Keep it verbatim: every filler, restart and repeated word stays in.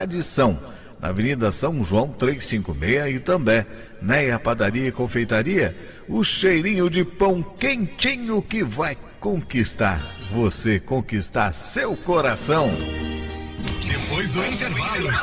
Tradição, na Avenida São João trezentos e cinquenta e seis, e também Neia Padaria e Confeitaria, o cheirinho de pão quentinho que vai conquistar você, conquistar seu coração. Depois do intervalo.